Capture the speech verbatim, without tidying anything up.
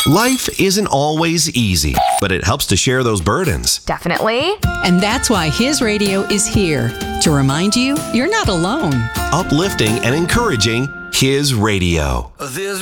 Life isn't always easy, but it helps to share those burdens. Definitely. And that's why His Radio is here to remind you you're not alone. Uplifting and encouraging His Radio. This